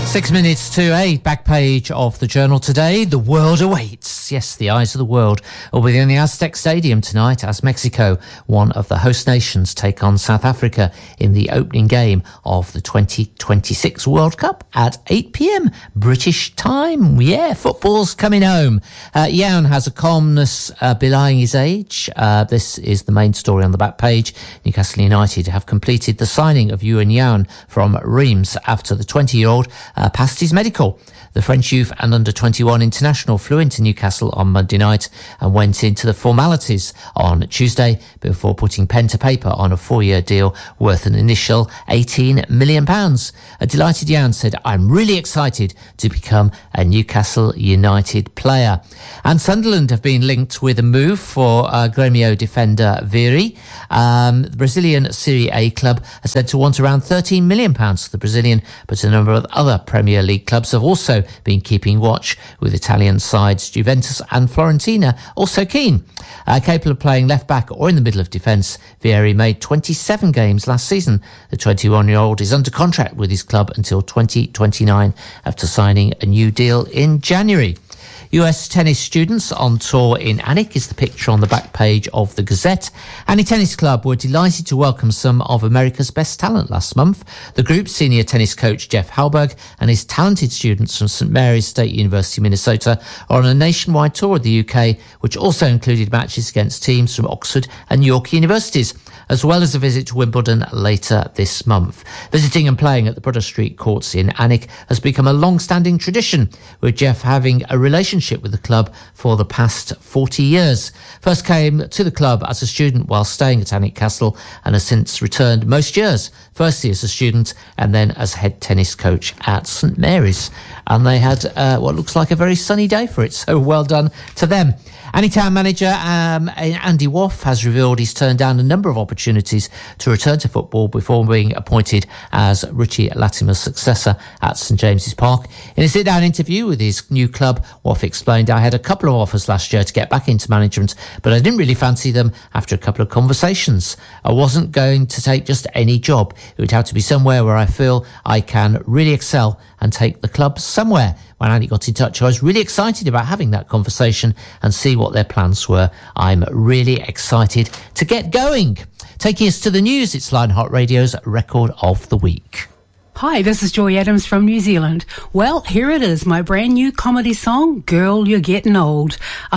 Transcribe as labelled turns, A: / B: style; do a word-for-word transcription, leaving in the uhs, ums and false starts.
A: Six minutes to eight, back page of the Journal today. The world awaits. Yes, the eyes of the world will be in the Aztec Stadium tonight as Mexico, one of the host nations, take on South Africa in the opening game of the twenty twenty-six World Cup at eight p.m. British time. Yeah, football's coming home. Uh, Jan has a calmness uh, belying his age. Uh, this is the main story on the back page. Newcastle United have completed the signing of Ewan Jan from Reims after the twenty-year-old uh, passed his medical. The French youth and under twenty-one international flew into Newcastle on Monday night and went into the formalities on Tuesday before putting pen to paper on a four-year deal worth an initial eighteen million pounds. A delighted Jan said, "I'm really excited to become a Newcastle United player." And Sunderland have been linked with a move for uh, Grêmio defender Vieri. Um, the Brazilian Serie A club has said to want around thirteen million pounds for the Brazilian, but a number of other Premier League clubs have also been keeping watch, with Italian sides Juventus and Fiorentina also keen. Uh, capable of playing left-back or in the middle of defence, Vieri made twenty-seven games last season. The twenty-one-year-old is under contract with his club until twenty twenty-nine after signing a new deal in January. U S tennis students on tour in Anik is the picture on the back page of the Gazette. Anik Tennis Club were delighted to welcome some of America's best talent last month. The group's senior tennis coach Jeff Halberg and his talented students from Saint Mary's State University, Minnesota, are on a nationwide tour of the U K, which also included matches against teams from Oxford and York universities, as well as a visit to Wimbledon later this month. Visiting and playing at the Broder Street courts in Anik has become a long-standing tradition, with Jeff having a relationship with the club for the past forty years. First came to the club as a student while staying at Anik Castle and has since returned most years, firstly as a student and then as head tennis coach at Saint Mary's. And they had uh, what looks like a very sunny day for it, so well done to them. Anytown manager um, Andy Woff has revealed he's turned down a number of opportunities to return to football before being appointed as Richie Latimer's successor at St James's Park. In a sit-down interview with his new club, Woff explained, "I had a couple of offers last year to get back into management, but I didn't really fancy them after a couple of conversations. I wasn't going to take just any job. It would have to be somewhere where I feel I can really excel and take the club somewhere." When Andy got in touch, I was really excited about having that conversation and see what their plans were. I'm really excited to get going. Taking us to the news, it's Lionheart Radio's Record of the Week.
B: Hi, this is Joy Adams from New Zealand. Well, here it is, my brand new comedy song, Girl, You're Getting Old.